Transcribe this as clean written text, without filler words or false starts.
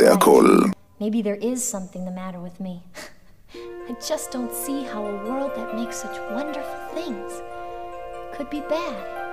הכל. Maybe there is something the matter with me. I just don't see how a world that makes such wonderful things could be bad.